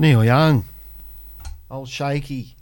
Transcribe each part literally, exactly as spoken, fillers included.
Neil Young, Old Shaky,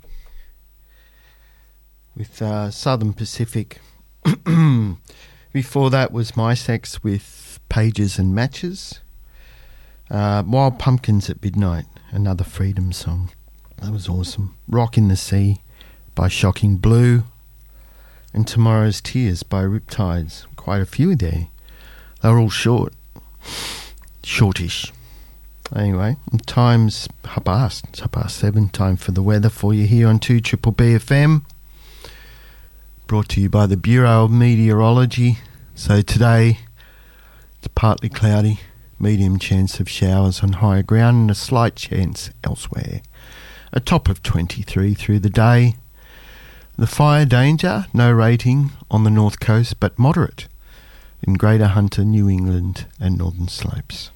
with uh, Southern Pacific. Before that was My Sex with Pages and Matches. Uh, Wild Pumpkins at Midnight, another Freedom song. That was awesome. Rock in the Sea by Shocking Blue. And Tomorrow's Tears by Riptides. Quite a few there. They were all short. Shortish. Anyway, time's half past. It's half past seven. Time for the weather for you here on two Triple B F M. Brought to you by the Bureau of Meteorology. So today, it's partly cloudy, medium chance of showers on higher ground and a slight chance elsewhere. A top of twenty-three through the day. The fire danger, no rating on the north coast, but moderate in Greater Hunter, New England and Northern Slopes.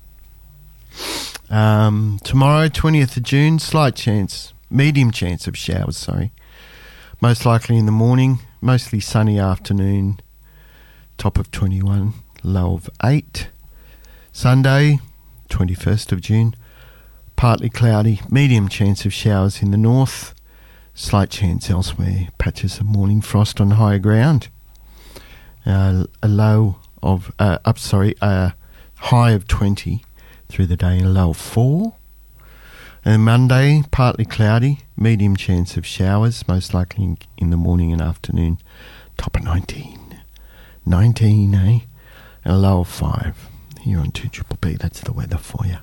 Um, tomorrow, twentieth of June, slight chance, medium chance of showers, sorry. Most likely in the morning, mostly sunny afternoon, top of twenty-one, low of eight. Sunday, twenty-first of June, partly cloudy, medium chance of showers in the north, slight chance elsewhere, patches of morning frost on higher ground. Uh, a low of, uh, up, sorry, a high of twenty through the day and a low of four. And Monday, partly cloudy, medium chance of showers, most likely in, in the morning and afternoon, top of nineteen. nineteen, eh? And a low of five. Here on two Triple B, that's the weather for you.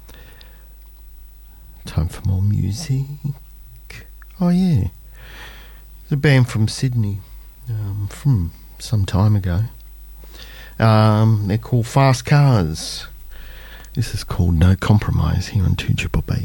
Time for more music. Oh, yeah. There's a band from Sydney, um, from some time ago. Um, they're called Fast Cars. This is called No Compromise here on two Triple B.